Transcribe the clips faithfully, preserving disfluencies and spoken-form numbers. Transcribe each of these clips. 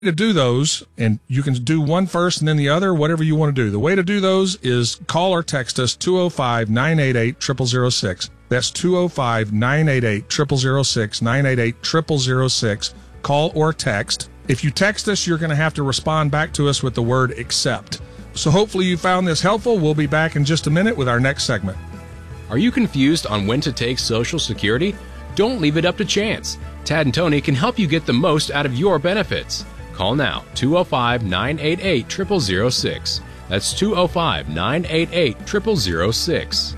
To do those, and you can do one first and then the other, whatever you want to do. The way to do those is call or text us two oh five, nine eight eight, zero zero zero six. That's two oh five, nine eight eight, zero zero zero six, nine eight eight, zero zero zero six. Call or text. If you text us, you're going to have to respond back to us with the word accept. So hopefully you found this helpful. We'll be back in just a minute with our next segment. Are you confused on when to take Social Security? Don't leave it up to chance. Tad and Tony can help you get the most out of your benefits. Call now, two oh five, nine eight eight, zero zero zero six. That's two oh five, nine eight eight, zero zero zero six.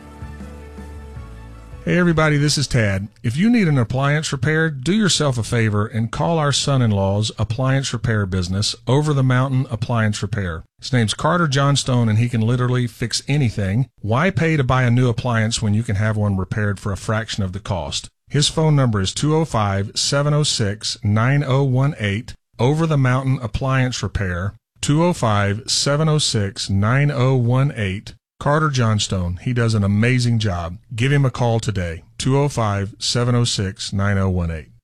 Hey everybody, this is Tad. If you need an appliance repaired, do yourself a favor and call our son-in-law's appliance repair business, Over the Mountain Appliance Repair. His name's Carter Johnstone, and he can literally fix anything. Why pay to buy a new appliance when you can have one repaired for a fraction of the cost? His phone number is two oh five, seven oh six, nine oh one eight. Over the Mountain Appliance Repair, two oh five, seven oh six, nine oh one eight. Carter Johnstone. He does an amazing job. Give him a call today, two oh five, seven oh six, nine oh one eight.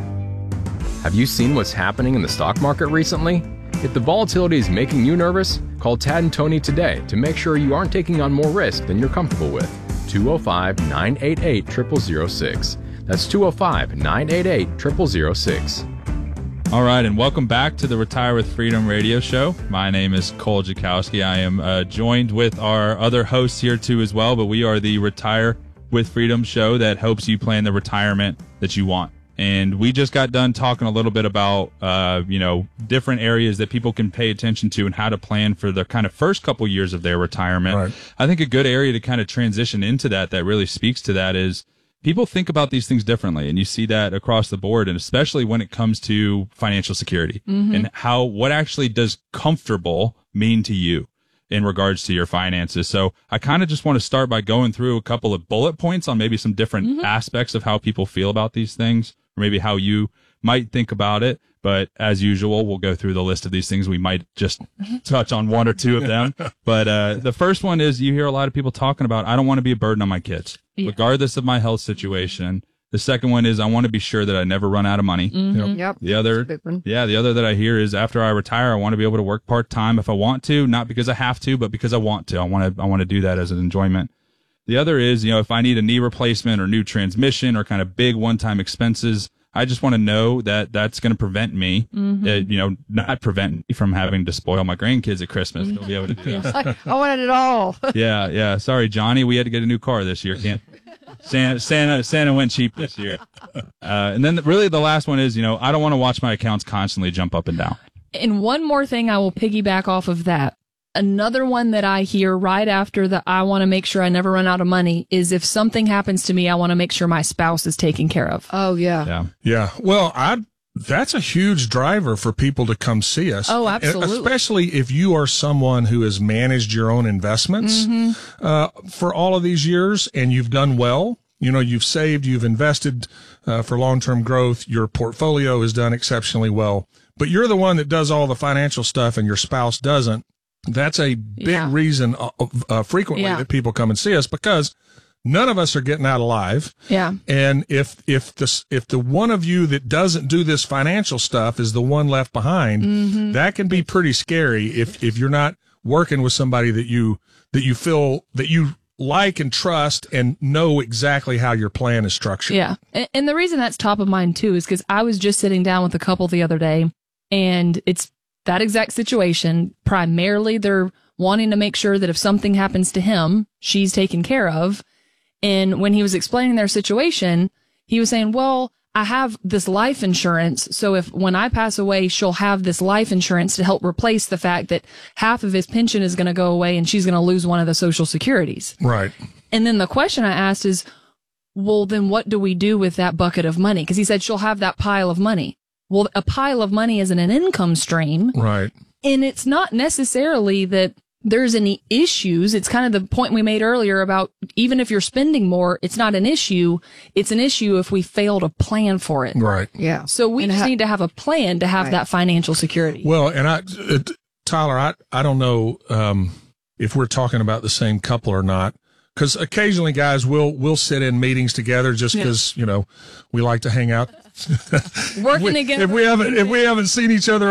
Have you seen what's happening in the stock market recently? If the volatility is making you nervous, call Tad and Tony today to make sure you aren't taking on more risk than you're comfortable with. two oh five, nine eight eight, zero zero zero six. That's two oh five, nine eight eight, zero zero zero six. All right, and welcome back to the Retire with Freedom radio show. My name is Cole Jakowski. I am uh, joined with our other hosts here too as well, but we are the Retire with Freedom show that helps you plan the retirement that you want. And we just got done talking a little bit about, uh, you know, different areas that people can pay attention to and how to plan for the kind of first couple years of their retirement. Right. I think a good area to kind of transition into that, that really speaks to that is, people think about these things differently, and you see that across the board, and especially when it comes to financial security mm-hmm. and how, what actually does comfortable mean to you in regards to your finances. So I kind of just want to start by going through a couple of bullet points on maybe some different mm-hmm. aspects of how people feel about these things, or maybe how you might think about it. But as usual, we'll go through the list of these things. We might just touch on one or two of them. But uh, the first one is, you hear a lot of people talking about, I don't want to be a burden on my kids, yeah. regardless of my health situation. The second one is, I want to be sure that I never run out of money. Mm-hmm. Yep. yep. The other, yeah, the other that I hear is, after I retire, I want to be able to work part time if I want to, not because I have to, but because I want to. I want to, I want to do that as an enjoyment. The other is, you know, if I need a knee replacement or new transmission or kind of big one-time expenses, I just want to know that that's going to prevent me, mm-hmm. uh, you know, not prevent me from having to spoil my grandkids at Christmas. They'll be able to do that. I wanted it all. yeah, yeah. Sorry, Johnny. We had to get a new car this year. Can't. Santa, Santa, Santa went cheap this year. Uh, and then the, really the last one is, you know, I don't want to watch my accounts constantly jump up and down. And one more thing, I will piggyback off of that. Another one that I hear right after the I want to make sure I never run out of money is, if something happens to me, I want to make sure my spouse is taken care of. Oh, yeah. Yeah. Yeah. Well, I that's a huge driver for people to come see us. Oh, absolutely. Especially if you are someone who has managed your own investments mm-hmm. uh, for all of these years, and you've done well. You know, you've saved, you've invested uh, for long-term growth. Your portfolio is done exceptionally well. But you're the one that does all the financial stuff and your spouse doesn't. That's a big yeah. reason uh, uh, frequently yeah. that people come and see us, because none of us are getting out alive. Yeah. And if, if the, if the one of you that doesn't do this financial stuff is the one left behind, mm-hmm. that can be pretty scary if, if you're not working with somebody that you, that you feel that you like and trust and know exactly how your plan is structured. Yeah. And, and the reason that's top of mind too is because I was just sitting down with a couple the other day, and it's that exact situation. Primarily, they're wanting to make sure that if something happens to him, she's taken care of. And when he was explaining their situation, he was saying, well, I have this life insurance. So if when I pass away, she'll have this life insurance to help replace the fact that half of his pension is going to go away and she's going to lose one of the Social Securities. Right. And then the question I asked is, well, then what do we do with that bucket of money? Because he said she'll have that pile of money. Well, a pile of money isn't an income stream. Right. And it's not necessarily that there's any issues. It's kind of the point we made earlier about, even if you're spending more, it's not an issue. It's an issue if we fail to plan for it. Right. Yeah. So we and just ha- need to have a plan to have right. that financial security. Well, and I, uh, Tyler, I, I don't know, um, if we're talking about the same couple or not. Because occasionally, guys, we'll we'll sit in meetings together just because, yeah. you know, we like to hang out working We- together. if we haven't if we haven't seen each other